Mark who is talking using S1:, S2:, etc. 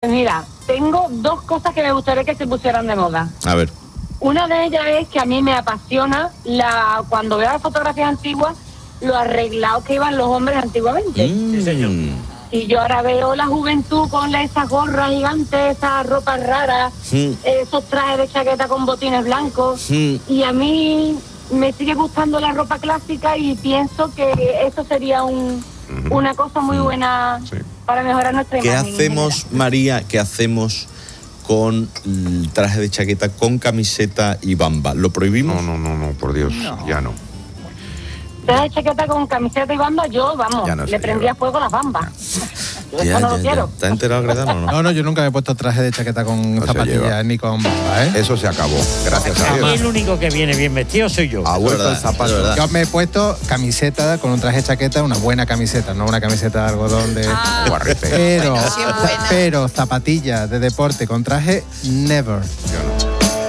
S1: Mira, tengo dos cosas que me gustaría que se pusieran de moda.
S2: A ver.
S1: Una de ellas es que a mí me apasiona cuando veo las fotografías antiguas, lo arreglados que iban los hombres antiguamente.
S3: Sí, señor.
S1: Y yo ahora veo la juventud con esas gorras gigantes, esas ropas raras, esos trajes de chaqueta con botines blancos. Y a mí me sigue gustando la ropa clásica y pienso que eso sería una cosa muy buena para mejorar nuestra imagen.
S2: ¿Qué hacemos, María? ¿Qué hacemos con el traje de chaqueta con camiseta y bamba? ¿Lo prohibimos?
S4: No, por Dios, ya no.
S1: Traje de chaqueta con camiseta y bamba, yo, vamos,
S4: Ya no
S1: le prendía fuego a las bambas. Yo eso no lo quiero.
S2: ¿Estás enterado, Gredano, no?
S5: No, yo nunca me he puesto traje de chaqueta con
S4: No se
S5: zapatillas
S4: lleva.
S5: ni con bamba, ¿eh?
S4: Eso se acabó, gracias a
S3: A mí
S4: Dios.
S3: el único que viene bien vestido soy yo.
S4: Ha vuelto
S2: verdad,
S4: el zapato.
S2: es verdad.
S5: Yo me he puesto camiseta con un traje de chaqueta, una buena camiseta, no una camiseta de algodón de...
S4: Guarrete.
S5: Pero,
S6: Bueno, sí es buena.
S5: pero zapatillas de deporte con traje, never.
S4: Yo no.